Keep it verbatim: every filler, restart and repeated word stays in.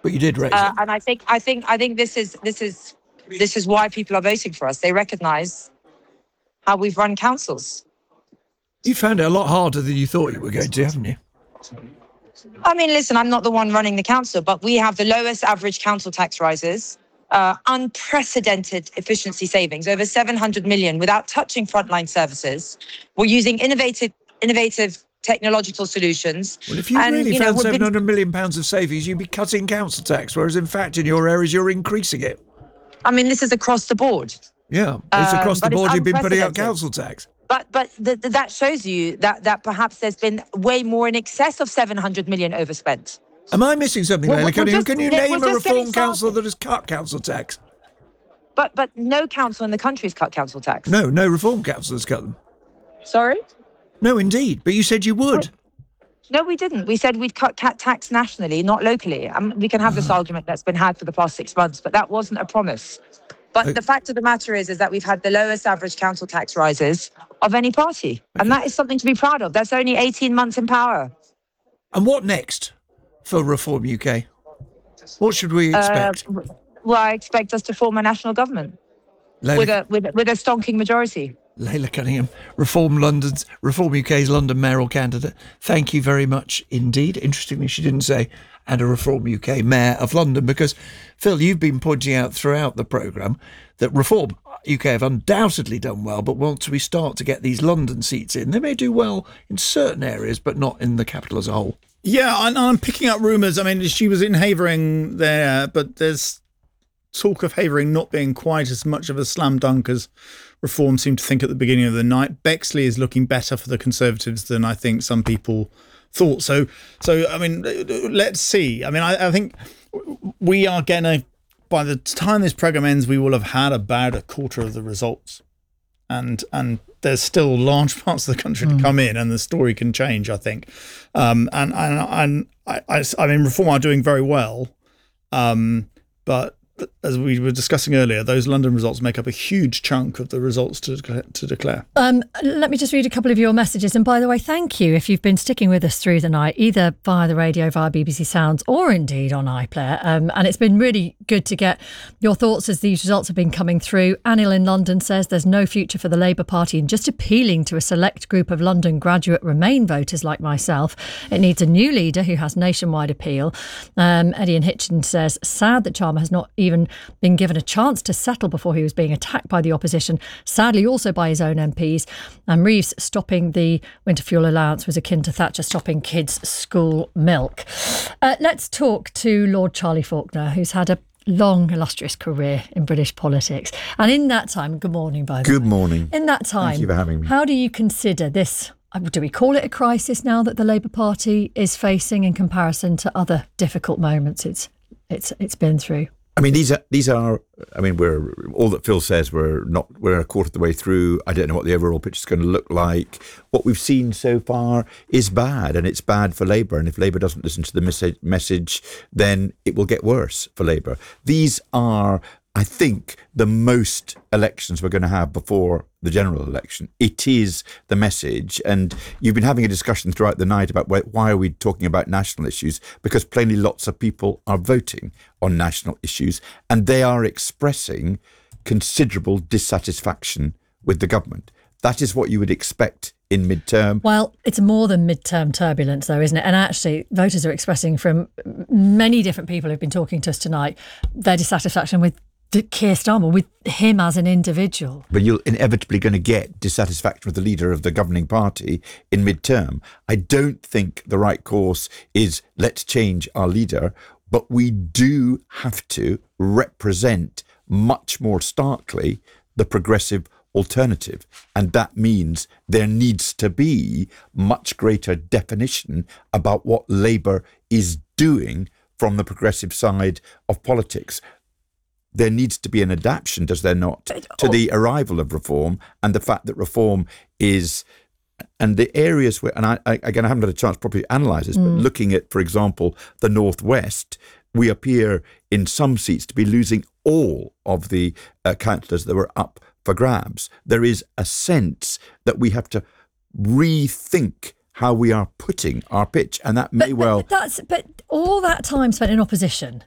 But you did raise uh, it. and I think I think I think this is this is this is why people are voting for us. They recognise how we've run councils. You found it a lot harder than you thought you were going to, haven't you? I mean, listen, I'm not the one running the council, but we have the lowest average council tax rises, uh, unprecedented efficiency savings, over seven hundred million without touching frontline services. We're using innovative, innovative technological solutions. Well, if you and, really you know, found we've seven hundred been, million pounds of savings, you'd be cutting council tax, whereas in fact in your areas you're increasing it. I mean, this is across the board. Yeah, it's Um, across the but it's board you've been putting out unprecedented. council tax. But but th- th- that shows you that that perhaps there's been way more in excess of seven hundred million overspent. Am I missing something, Well, Leila? we're Can you, just- can you we're name a just getting reform council started. that has cut council tax? But but no council in the country has cut council tax. No, no reform council has cut them. Sorry? No, indeed. But you said you would. No, we didn't. We said we'd cut cat tax nationally, not locally. Um, we can have this argument that's been had for the past six months, but that wasn't a promise. But the fact of the matter is, is that we've had the lowest average council tax rises of any party. And that is something to be proud of. That's only eighteen months in power. And what next for Reform U K? What should we expect? Uh, well, I expect us to form a national government Leila, with a, with, a- with a stonking majority. Leila Cunningham, Reform London's Reform U K's London mayoral candidate. Thank you very much indeed. Interestingly, she didn't say and a Reform U K mayor of London, because Phil, you've been pointing out throughout the programme that Reform U K have undoubtedly done well, but once we start to get these London seats in, they may do well in certain areas, but not in the capital as a whole. Yeah, and I'm picking up rumours. I mean, she was in Havering there, but there's talk of Havering not being quite as much of a slam dunk as Reform seemed to think at the beginning of the night. Bexley is looking better for the Conservatives than I think some people thought. So, so I mean, let's see. I mean, I, I think we are going to, by the time this programme ends, we will have had about a quarter of the results. And and there's still large parts of the country mm. to come in, and the story can change, I think. Um, and and, and I, I, I mean, Reform are doing very well. Um, but as we were discussing earlier, those London results make up a huge chunk of the results to declare. To declare. Um, let me just read a couple of your messages. And by the way, thank you if you've been sticking with us through the night, either via the radio, via B B C Sounds, or indeed on iPlayer. Um, and it's been really good to get your thoughts as these results have been coming through. Anil in London says there's no future for the Labour Party in just appealing to a select group of London graduate Remain voters like myself. It needs a new leader who has nationwide appeal. Um, Eddie in Hitchens says, sad that Chalmer has not even been given a chance to settle before he was being attacked by the opposition, sadly also by his own M Ps. And Reeves stopping the winter fuel allowance was akin to Thatcher stopping kids' school milk. Uh, let's talk to Lord Charlie Faulkner, who's had a long, illustrious career in British politics. And in that time, good morning, by the way. Good morning. In that time, Thank you for having me. How do you consider this? Do we call it a crisis now that the Labour Party is facing in comparison to other difficult moments it's it's it's been through? I mean, these are these are. I mean, we're all that Phil says. We're not. We're a quarter of the way through. I don't know what the overall picture is going to look like. What we've seen so far is bad, and it's bad for Labour. And if Labour doesn't listen to the message, message, then it will get worse for Labour. These are, I think, the most elections we're going to have before the general election. It is the message. And you've been having a discussion throughout the night about why are we talking about national issues? Because plainly lots of people are voting on national issues, and they are expressing considerable dissatisfaction with the government. That is what you would expect in midterm. Well, it's more than midterm turbulence, though, isn't it? And actually, voters are expressing from many different people who've been talking to us tonight their dissatisfaction with Keir Starmer, with him as an individual. But you're inevitably going to get dissatisfaction with the leader of the governing party in midterm. I don't think the right course is let's change our leader, but we do have to represent much more starkly the progressive alternative. And that means there needs to be much greater definition about what Labour is doing from the progressive side of politics. There needs to be an adaptation, does there not, to the arrival of reform and the fact that reform is, and the areas where, and I, I again, I haven't had a chance to properly analyse this, mm. but looking at, for example, the Northwest, we appear in some seats to be losing all of the uh, councillors that were up for grabs. There is a sense that we have to rethink how we are putting our pitch, and that may but, well. But that's but all that time spent in opposition,